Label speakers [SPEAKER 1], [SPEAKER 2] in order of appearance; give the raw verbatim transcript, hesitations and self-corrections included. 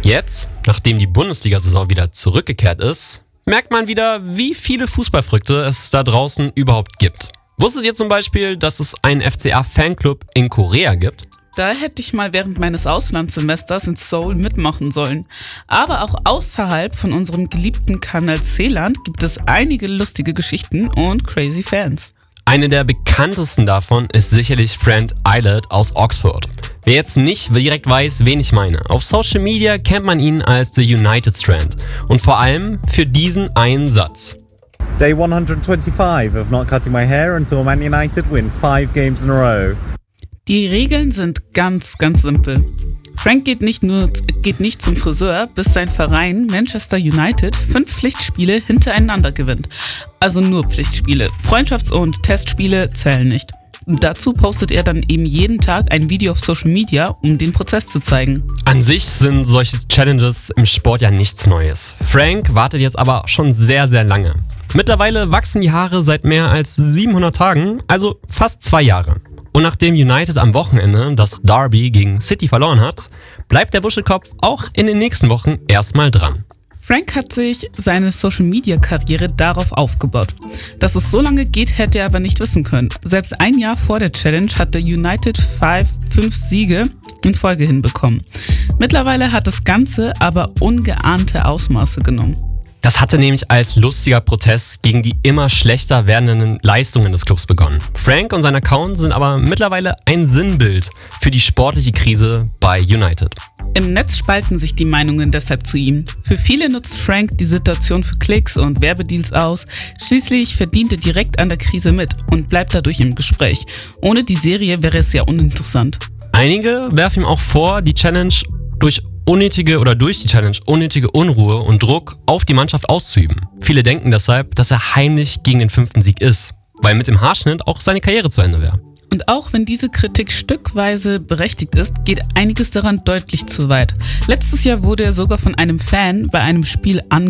[SPEAKER 1] Jetzt, nachdem die Bundesliga-Saison wieder zurückgekehrt ist, merkt man wieder, wie viele Fußballverrückte es da draußen überhaupt gibt. Wusstet ihr zum Beispiel, dass es einen F C A-Fanclub in Korea gibt?
[SPEAKER 2] Da hätte ich mal während meines Auslandssemesters in Seoul mitmachen sollen. Aber auch außerhalb von unserem geliebten Kanal Seeland gibt es einige lustige Geschichten und crazy Fans.
[SPEAKER 1] Eine der bekanntesten davon ist sicherlich Friend Islet aus Oxford. Wer jetzt nicht direkt weiß, wen ich meine, auf Social Media kennt man ihn als The United Strand und vor allem für diesen einen Satz.
[SPEAKER 3] Day one hundred twenty-five of not cutting my hair until Man United win five games in a row.
[SPEAKER 2] Die Regeln sind ganz, ganz simpel. Frank geht nicht nur geht nicht zum Friseur, bis sein Verein Manchester United fünf Pflichtspiele hintereinander gewinnt. Also nur Pflichtspiele. Freundschafts- und Testspiele zählen nicht. Und dazu postet er dann eben jeden Tag ein Video auf Social Media, um den Prozess zu zeigen.
[SPEAKER 1] An sich sind solche Challenges im Sport ja nichts Neues. Frank wartet jetzt aber schon sehr, sehr lange. Mittlerweile wachsen die Haare seit mehr als siebenhundert Tagen, also fast zwei Jahre. Und nachdem United am Wochenende das Derby gegen City verloren hat, bleibt der Wuschelkopf auch in den nächsten Wochen erstmal dran.
[SPEAKER 2] Frank hat sich seine Social-Media-Karriere darauf aufgebaut. Dass es so lange geht, hätte er aber nicht wissen können. Selbst ein Jahr vor der Challenge hatte United five, fünf Siege in Folge hinbekommen. Mittlerweile hat das Ganze aber ungeahnte Ausmaße genommen.
[SPEAKER 1] Das hatte nämlich als lustiger Protest gegen die immer schlechter werdenden Leistungen des Clubs begonnen. Frank und sein Account sind aber mittlerweile ein Sinnbild für die sportliche Krise bei United.
[SPEAKER 2] Im Netz spalten sich die Meinungen deshalb zu ihm. Für viele nutzt Frank die Situation für Klicks und Werbedeals aus. Schließlich verdient er direkt an der Krise mit und bleibt dadurch im Gespräch. Ohne die Serie wäre es ja uninteressant.
[SPEAKER 1] Einige werfen ihm auch vor, die Challenge durch unnötige oder durch die Challenge unnötige Unruhe und Druck auf die Mannschaft auszuüben. Viele denken deshalb, dass er heimlich gegen den fünften Sieg ist, weil mit dem Haarschnitt auch seine Karriere zu Ende wäre.
[SPEAKER 2] Und auch wenn diese Kritik stückweise berechtigt ist, geht einiges daran deutlich zu weit. Letztes Jahr wurde er sogar von einem Fan bei einem Spiel angeklagt.